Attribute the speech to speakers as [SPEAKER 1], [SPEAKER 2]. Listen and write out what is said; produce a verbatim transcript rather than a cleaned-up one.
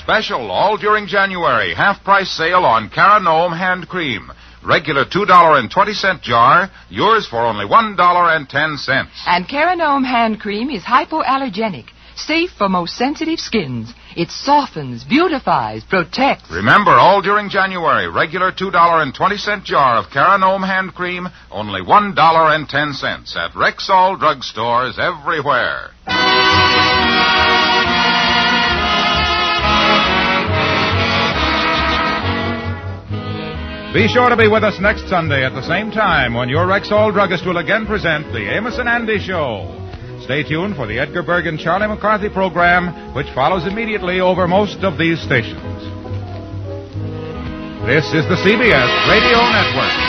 [SPEAKER 1] Special all during January. Half-price sale on Caranome hand cream. Regular two dollars and twenty cents jar, yours for only one dollar and ten cents.
[SPEAKER 2] And Caranome hand cream is hypoallergenic, safe for most sensitive skins. It softens, beautifies, protects.
[SPEAKER 1] Remember, all during January, regular two dollars and twenty cents jar of Caranome hand cream, only one dollar and ten cents at Rexall drugstores everywhere.
[SPEAKER 3] Be sure to be with us next Sunday at the same time when your Rexall druggist will again present the Amos and Andy Show. Stay tuned for the Edgar Berg and Charlie McCarthy program, which follows immediately over most of these stations. This is the C B S Radio Network.